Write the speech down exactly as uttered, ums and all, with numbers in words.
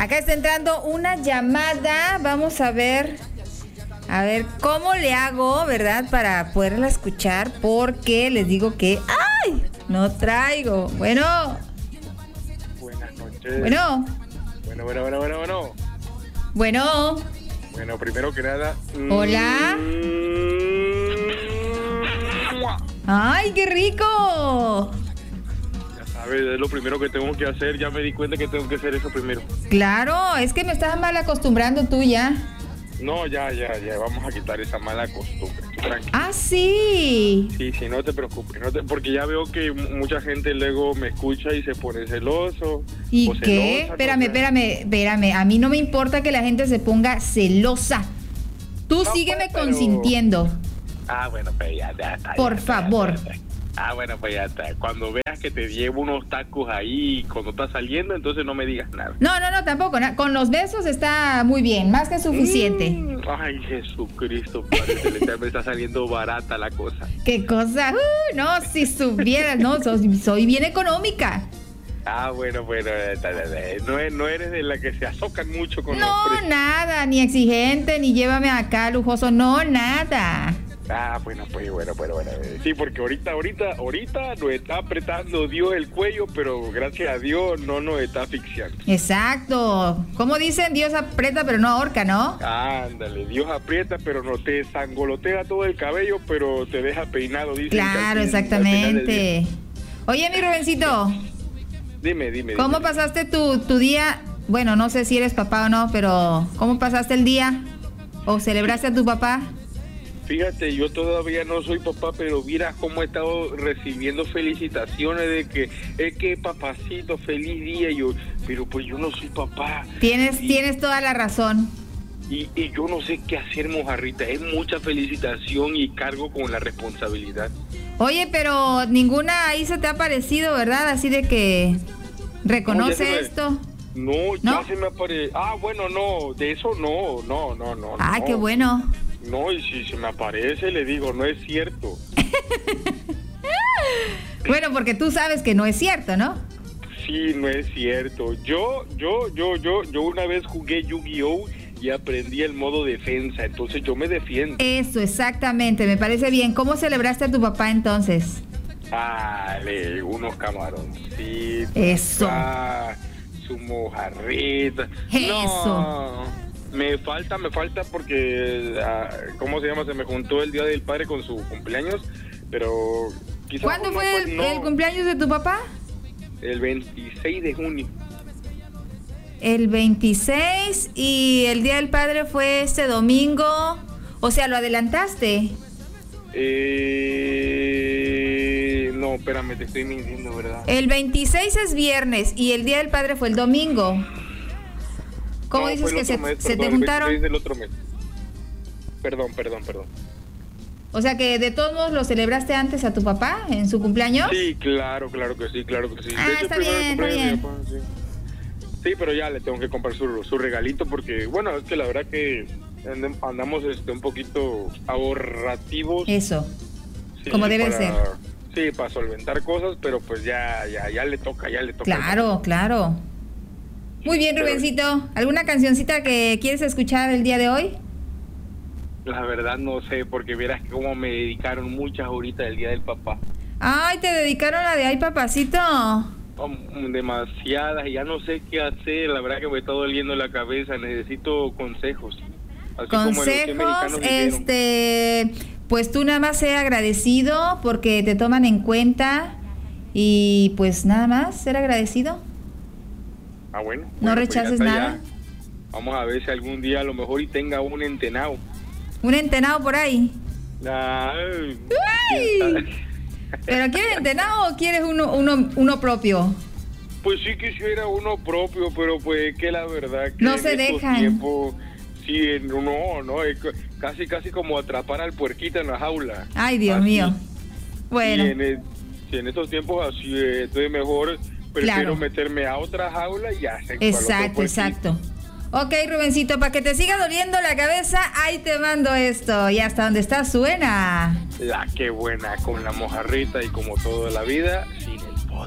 Acá está entrando una llamada. Vamos a ver. A ver cómo le hago, ¿verdad? Para poderla escuchar. Porque les digo que. ¡Ay! No traigo. Bueno. Buenas noches. Bueno. Bueno, bueno, bueno, bueno, bueno. Bueno. Bueno, primero que nada. Hola. ¡Ay, qué rico! Ya sabes, es lo primero que tengo que hacer. Ya me di cuenta que tengo que hacer eso primero. Claro, es que me estás mal acostumbrando tú ya. No, ya, ya, ya. Vamos a quitar esa mala costumbre. Tranquilo. Ah, sí. Sí, sí, no te preocupes. No te, porque ya veo que mucha gente luego me escucha y se pone celoso. ¿Y o qué? celosa, Espérame, no sé. espérame, espérame. A mí no me importa que la gente se ponga celosa. Tú No, sígueme pues, pero- consintiendo. Ah, bueno, pues ya, ya está. Por ya está, favor. ya está. Ah, bueno, pues ya está. Cuando veas que te llevo unos tacos ahí cuando estás saliendo, entonces no me digas nada. No, no, no, tampoco. na- Con los besos está muy bien, más que suficiente. Mm, ay, Jesucristo, Padre Celestial, me está saliendo barata la cosa. ¿Qué cosa? Uh, no, si supieras, no, soy, soy bien económica. Ah, bueno, bueno, eh, ta, ta, ta. No, e- no eres de la que se azocan mucho con los No, precios. nada, ni exigente, ni llévame acá lujoso, no, nada. Ah, bueno, pues bueno, bueno, bueno. eh, Sí, porque ahorita, ahorita, ahorita nos está apretando Dios el cuello, pero gracias a Dios no nos está asfixiando. Exacto. Como dicen, Dios aprieta pero no ahorca, ¿no? Ándale, Dios aprieta, pero no te sangolotea todo el cabello, pero te deja peinado, dice. Claro, exactamente. Oye, mi Rubencito, Dime, dime. ¿cómo dime. pasaste tu, tu día? Bueno, no sé si eres papá o no, pero ¿cómo pasaste el día? ¿O celebraste a tu papá? Fíjate, yo todavía no soy papá, pero mira cómo he estado recibiendo felicitaciones de que es que papacito, feliz día. Y yo, pero pues yo no soy papá. Tienes, Y- tienes toda la razón. Y, y yo no sé qué hacer, mojarrita. Es mucha felicitación y cargo con la responsabilidad. Oye, pero ninguna ahí se te ha parecido, ¿verdad? Así de que reconoce No, ya se me- esto. No, ¿No? ya se me aparece. Ah, bueno, no, de eso no, no, no, no. Ay, no. qué bueno. No, y si se me aparece, le digo, no es cierto. Bueno, porque tú sabes que no es cierto, ¿no? Sí, no es cierto. Yo, yo, yo, yo, yo una vez jugué Yu-Gi-Oh! Y aprendí el modo defensa, entonces yo me defiendo. Eso, exactamente, me parece bien. ¿Cómo celebraste a tu papá entonces? Dale, unos camaroncitos. Eso. Ah, su mojarrita. Eso. No, me falta, me falta porque, ah, ¿cómo se llama? Se me juntó el Día del Padre con su cumpleaños, pero quizás... ¿Cuándo no, fue pues, el, no, el cumpleaños de tu papá? El veintiséis de junio. El veintiséis y el Día del Padre fue este domingo. O sea, ¿lo adelantaste? Eh, no, espérame, te estoy mintiendo, ¿verdad? El veintiséis es viernes y el Día del Padre fue el domingo. ¿Cómo No, dices fue el que otro se, mes, se te perdón, el juntaron? veintiséis del otro mes. Perdón, perdón, perdón. O sea, que de todos modos lo celebraste antes a tu papá en su cumpleaños. Sí, claro, claro que sí, claro que sí. Ah, De hecho, está el primer bien, está cumpleaños de bien. mi papá, sí. Sí, pero ya le tengo que comprar su, su regalito porque, bueno, es que la verdad que andem- andamos este, un poquito ahorrativos. Eso. Sí, como debe para- ser. Sí, para solventar cosas, pero pues ya, ya, ya le toca, ya le toca. Claro, claro. Muy bien, Pero- Rubencito. ¿Alguna cancioncita que quieres escuchar el día de hoy? La verdad no sé, porque vieras cómo me dedicaron muchas ahorita del Día del Papá. Ay, te dedicaron la de ay, papacito. Um, demasiadas y ya no sé qué hacer, la verdad que me está doliendo la cabeza, necesito consejos. Así como en los cien Consejos, mexicanos dijeron. este, pues tú nada más sé agradecido porque te toman en cuenta y pues nada más ser agradecido. Ah, bueno. No bueno, pues ya rechaces está, nada. ya. Vamos a ver si algún día a lo mejor y tenga un entenado. Un entenado por ahí. Ay, ¡Ay! ¿Pero quieres entenado o quieres uno, uno, uno propio? pues sí quisiera uno propio, pero pues que la verdad que No en se estos dejan. tiempos, sí, no, no, es ca- casi casi como atrapar al puerquito en la jaula. Ay, Dios Así. mío. Bueno. Y en, el- sí, en estos tiempos así es, entonces mejor prefiero Claro. meterme a otra jaula y ya sé. Exacto, exacto. Ok, Rubencito, para que te siga doliendo la cabeza, ahí te mando esto. Y hasta donde estás suena. La que buena, con la mojarrita y como toda la vida, sin